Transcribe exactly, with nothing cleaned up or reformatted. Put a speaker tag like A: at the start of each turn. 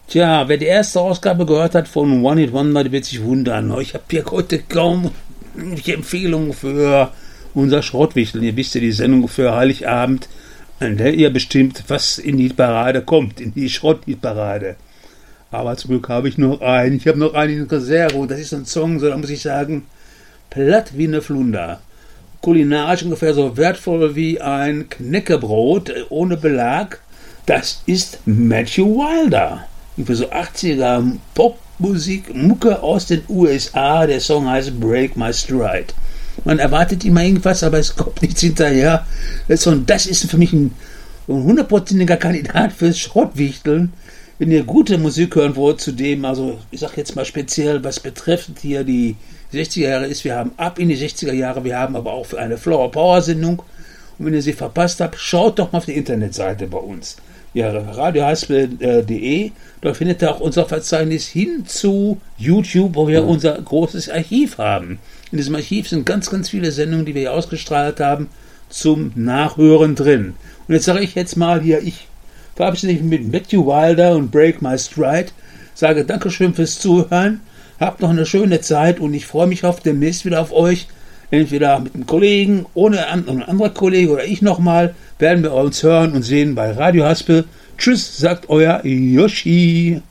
A: Tja, wer die erste Ausgabe gehört hat von One Hit Wonder, der wird sich wundern. Ich habe hier heute kaum die Empfehlungen für unser Schrottwichteln. Ihr wisst ja, die Sendung für Heiligabend, an der ihr bestimmt, was in die Parade kommt, in die Schrottparade. Aber zum Glück habe ich noch einen. Ich habe noch einen in Reserve und das ist ein Song, so da muss ich sagen, platt wie eine Flunder. Kulinarisch ungefähr so wertvoll wie ein Knäckebrot ohne Belag. Das ist Matthew Wilder. Für so achtziger Popmusik, Mucke aus den U S A. Der Song heißt Break My Stride. Man erwartet immer irgendwas, aber es kommt nichts hinterher. Das ist für mich ein hundertprozentiger Kandidat fürs Schrottwichteln. Wenn ihr gute Musik hören wollt, zu dem, also ich sag jetzt mal speziell, was betrifft hier die sechziger Jahre ist, wir haben ab in die sechziger Jahre, wir haben aber auch eine Flower Power Sendung. Und wenn ihr sie verpasst habt, schaut doch mal auf die Internetseite bei uns. Ja, radiohaspel punkt de, da findet ihr auch unser Verzeichnis hin zu YouTube, wo wir unser großes Archiv haben. In diesem Archiv sind ganz, ganz viele Sendungen, die wir hier ausgestrahlt haben, zum Nachhören drin. Und jetzt sage ich jetzt mal hier, ich verabschiede mich mit Matthew Wilder und Break My Stride, sage Dankeschön fürs Zuhören, habt noch eine schöne Zeit und ich freue mich auf demnächst wieder auf euch. Entweder mit einem Kollegen, ohne ein anderer Kollege oder ich nochmal, werden wir uns hören und sehen bei Radio Haspel. Tschüss, sagt euer Yoshi.